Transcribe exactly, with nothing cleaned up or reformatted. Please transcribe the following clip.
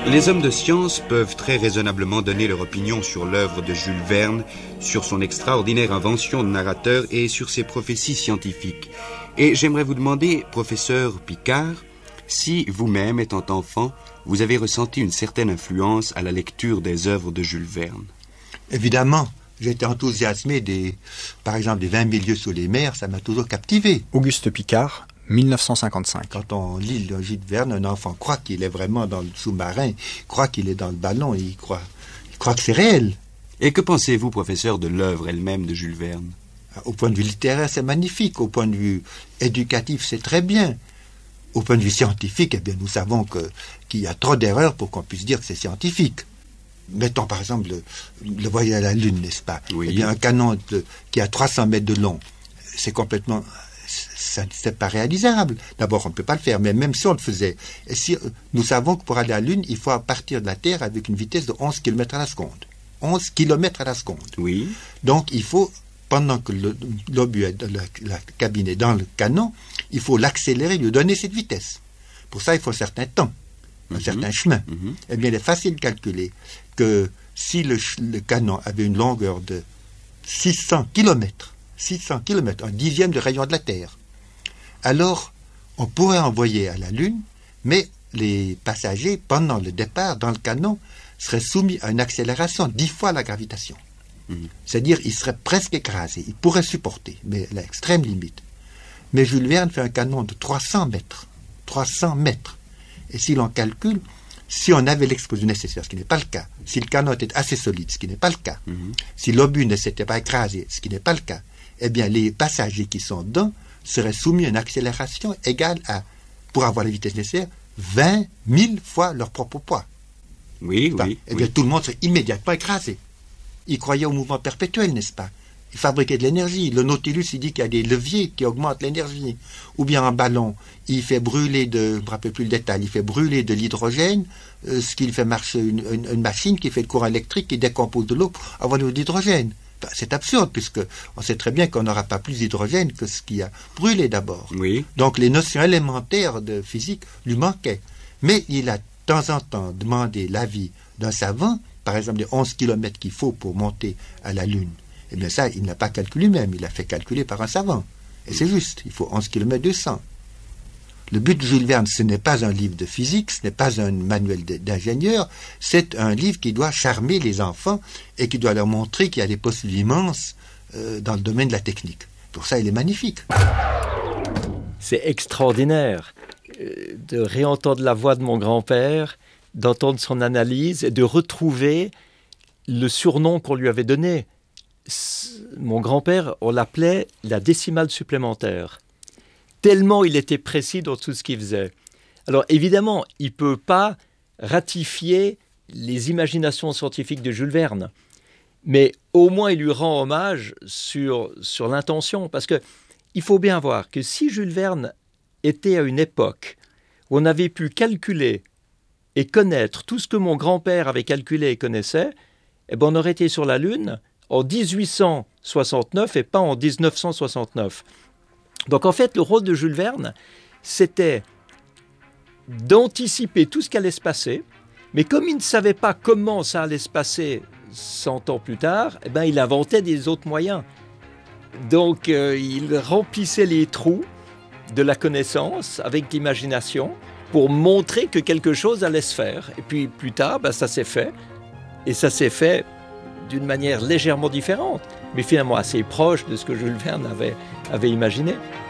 Les hommes de science peuvent très raisonnablement donner leur opinion sur l'œuvre de Jules Verne, sur son extraordinaire invention de narrateur et sur ses prophéties scientifiques. Et j'aimerais vous demander, professeur Picard, si vous-même, étant enfant, vous avez ressenti une certaine influence à la lecture des œuvres de Jules Verne. Évidemment, j'ai été enthousiasmé des, par exemple, des vingt mille lieues sous les mers, ça m'a toujours captivé. Auguste Picard, mille neuf cent cinquante-cinq. Quand on lit le Jules Verne, un enfant croit qu'il est vraiment dans le sous-marin, croit qu'il est dans le ballon, et il croit, il croit que c'est réel. Et que pensez-vous, professeur, de l'œuvre elle-même de Jules Verne? Au point de vue littéraire, c'est magnifique. Au point de vue éducatif, c'est très bien. Au point de vue scientifique, eh bien, nous savons que, qu'il y a trop d'erreurs pour qu'on puisse dire que c'est scientifique. Mettons par exemple le, le voyage à la Lune, n'est-ce pas? Oui. Eh bien, un canon de, qui a trois cents mètres de long, c'est complètement... Ça, c'est pas réalisable. D'abord, on ne peut pas le faire, mais même si on le faisait, et si, nous savons que pour aller à la Lune, il faut partir de la Terre avec une vitesse de onze kilomètres à la seconde. onze kilomètres à la seconde. Oui. Donc, il faut, pendant que le, l'obus, est, la, la cabine est dans le canon, il faut l'accélérer, lui donner cette vitesse. Pour ça, il faut un certain temps, un mm-hmm. certain chemin. Mm-hmm. Eh bien, il est facile de calculer que si le, le canon avait une longueur de six cents kilomètres, six cents kilomètres, un dixième de rayon de la Terre, alors on pourrait envoyer à la Lune, mais les passagers, pendant le départ, dans le canon, seraient soumis à une accélération dix fois la gravitation. Mmh. C'est-à-dire, ils seraient presque écrasés. Ils pourraient supporter, mais à l'extrême limite. Mais Jules Verne fait un canon de trois cents mètres. trois cents mètres. Et si l'on calcule, si on avait l'explosion nécessaire, ce qui n'est pas le cas, si le canon était assez solide, ce qui n'est pas le cas, mmh. si l'obus ne s'était pas écrasé, ce qui n'est pas le cas, eh bien, les passagers qui sont dedans seraient soumis à une accélération égale à, pour avoir la vitesse nécessaire, vingt mille fois leur propre poids. Oui, enfin, oui. Eh bien, oui. tout le monde serait immédiatement écrasé. Ils croyaient au mouvement perpétuel, n'est-ce pas? Ils fabriquaient de l'énergie. Le Nautilus, il dit qu'il y a des leviers qui augmentent l'énergie. Ou bien un ballon, il fait brûler de, je ne me rappelle plus le détail, il fait brûler de l'hydrogène, euh, ce qui fait marcher une, une, une machine qui fait le courant électrique qui décompose de l'eau pour avoir de l'hydrogène. Enfin, c'est absurde, puisque on sait très bien qu'on n'aura pas plus d'hydrogène que ce qui a brûlé d'abord. Oui. Donc les notions élémentaires de physique lui manquaient. Mais il a de temps en temps demandé l'avis d'un savant, par exemple les onze kilomètres qu'il faut pour monter à la Lune. Eh bien ça, il n'a pas calculé lui-même, il l'a fait calculer par un savant. Et c'est juste, il faut onze kilomètres deux cents. Le but de Jules Verne, ce n'est pas un livre de physique, ce n'est pas un manuel d'ingénieur, c'est un livre qui doit charmer les enfants et qui doit leur montrer qu'il y a des possibilités immenses euh, dans le domaine de la technique. Pour ça, il est magnifique. C'est extraordinaire euh, de réentendre la voix de mon grand-père, d'entendre son analyse et de retrouver le surnom qu'on lui avait donné. Mon grand-père, on l'appelait la décimale supplémentaire. Tellement il était précis dans tout ce qu'il faisait. Alors évidemment, il ne peut pas ratifier les imaginations scientifiques de Jules Verne, mais au moins il lui rend hommage sur, sur l'intention, parce qu'il faut bien voir que si Jules Verne était à une époque où on avait pu calculer et connaître tout ce que mon grand-père avait calculé et connaissait, eh ben on aurait été sur la Lune en dix-huit cent soixante-neuf et pas en dix-neuf cent soixante-neuf. Donc en fait, le rôle de Jules Verne, c'était d'anticiper tout ce qui allait se passer, mais comme il ne savait pas comment ça allait se passer cent ans plus tard, eh ben, il inventait des autres moyens. Donc euh, il remplissait les trous de la connaissance avec l'imagination pour montrer que quelque chose allait se faire. Et puis plus tard, ben, ça s'est fait, et ça s'est fait d'une manière légèrement différente, mais finalement assez proche de ce que Jules Verne avait, avait imaginé.